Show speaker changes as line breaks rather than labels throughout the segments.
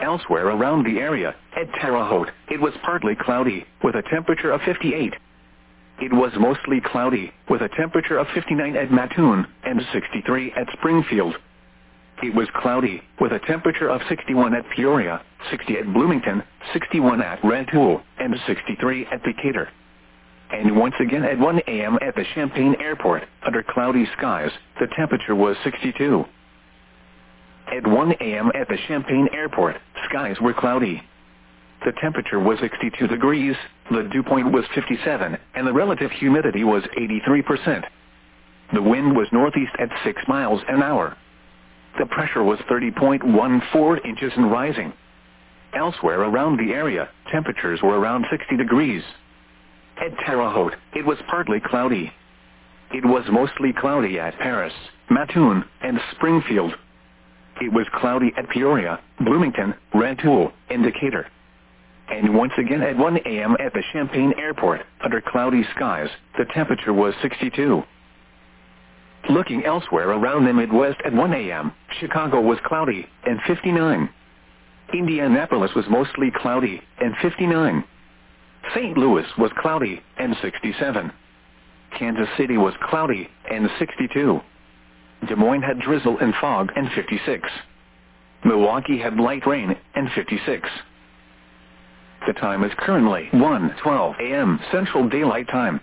Elsewhere around the area, at Terre Haute, it was partly cloudy, with a temperature of 58. It was mostly cloudy, with a temperature of 59 at Mattoon, and 63 at Springfield. It was cloudy, with a temperature of 61 at Peoria, 60 at Bloomington, 61 at Rantoul, and 63 at Decatur. And once again at 1 a.m. at the Champaign Airport, under cloudy skies, the temperature was 62. At 1 a.m. at the Champaign Airport, skies were cloudy. The temperature was 62 degrees, the dew point was 57, and the relative humidity was 83%. The wind was northeast at 6 miles an hour. The pressure was 30.14 inches and rising. Elsewhere around the area, temperatures were around 60 degrees. At Terre Haute, it was partly cloudy. It was mostly cloudy at Paris, Mattoon, and Springfield. It was cloudy at Peoria, Bloomington, Rantoul, and Decatur. And once again at 1 a.m. at the Champaign Airport, under cloudy skies, the temperature was 62. Looking elsewhere around the Midwest at 1 a.m., Chicago was cloudy, and 59. Indianapolis was mostly cloudy, and 59. St. Louis was cloudy, and 67. Kansas City was cloudy, and 62. Des Moines had drizzle and fog, and 56. Milwaukee had light rain, and 56. The time is currently 1:12 a.m. Central Daylight Time.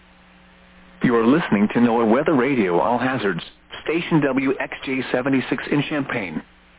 You are listening to NOAA Weather Radio All Hazards, station WXJ76 in Champaign.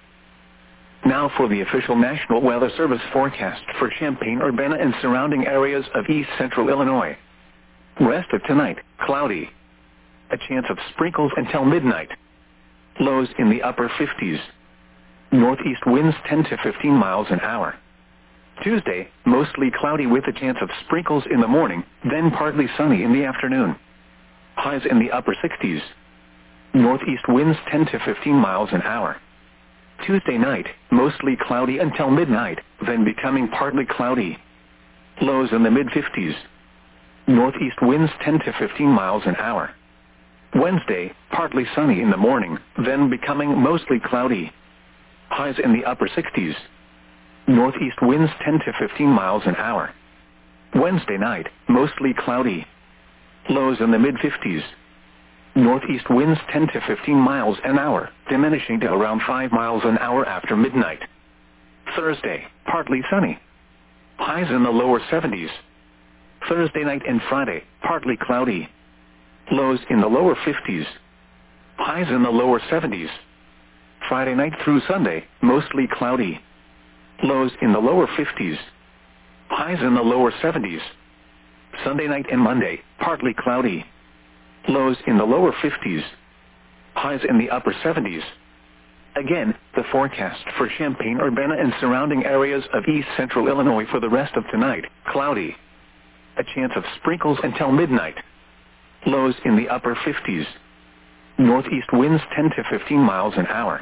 Now for the official National Weather Service forecast for Champaign, Urbana, and surrounding areas of east central Illinois. Rest of tonight, cloudy. A chance of sprinkles until midnight. Lows in the upper 50s. Northeast winds 10 to 15 miles an hour. Tuesday, mostly cloudy with a chance of sprinkles in the morning, then partly sunny in the afternoon. Highs in the upper 60s. Northeast winds 10 to 15 miles an hour. Tuesday night, mostly cloudy until midnight, then becoming partly cloudy. Lows in the mid-50s. Northeast winds 10 to 15 miles an hour. Wednesday, partly sunny in the morning, then becoming mostly cloudy. Highs in the upper 60s. Northeast winds 10 to 15 miles an hour. Wednesday night, mostly cloudy. Lows in the mid-50s. Northeast winds 10 to 15 miles an hour, diminishing to around 5 miles an hour after midnight. Thursday, partly sunny. Highs in the lower 70s. Thursday night and Friday, partly cloudy. Lows in the lower 50s. Highs in the lower 70s. Friday night through Sunday, mostly cloudy. Lows in the lower 50s. Highs in the lower 70s. Sunday night and Monday, partly cloudy. Lows in the lower 50s. Highs in the upper 70s. Again, the forecast for Champaign, Urbana, and surrounding areas of east central Illinois for the rest of tonight, cloudy. A chance of sprinkles until midnight. Lows in the upper 50s. Northeast winds 10 to 15 miles an hour.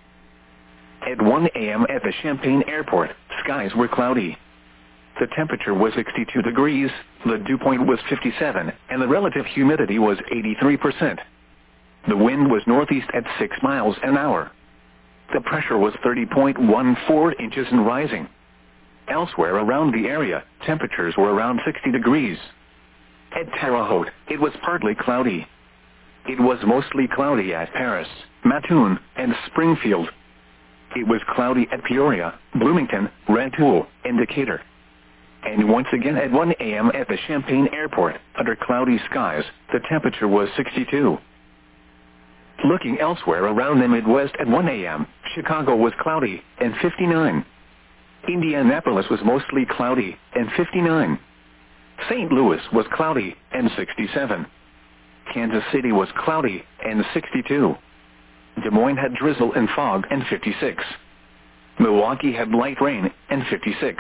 At 1 a.m. at the Champaign Airport, skies were cloudy. The temperature was 62 degrees, the dew point was 57, and the relative humidity was 83%. The wind was northeast at 6 miles an hour. The pressure was 30.14 inches and rising. Elsewhere around the area, temperatures were around 60 degrees. At Terre Haute, it was partly cloudy. It was mostly cloudy at Paris, Mattoon, and Springfield. It was cloudy at Peoria, Bloomington, Rantoul, and Decatur. And once again at 1 a.m. at the Champaign Airport, under cloudy skies, the temperature was 62. Looking elsewhere around the Midwest at 1 a.m., Chicago was cloudy, and 59. Indianapolis was mostly cloudy, and 59. St. Louis was cloudy, and 67. Kansas City was cloudy, and 62. Des Moines had drizzle and fog, and 56. Milwaukee had light rain, and 56.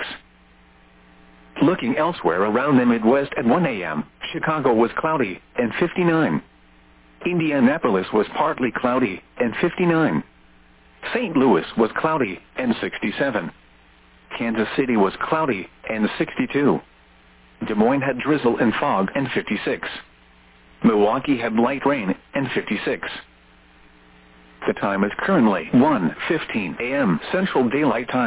Looking elsewhere around the Midwest at 1 a.m., Chicago was cloudy, and 59. Indianapolis was partly cloudy, and 59. St. Louis was cloudy, and 67. Kansas City was cloudy, and 62. Des Moines had drizzle and fog, and 56. Milwaukee had light rain, and 56. The time is currently 1:15 a.m. Central Daylight Time.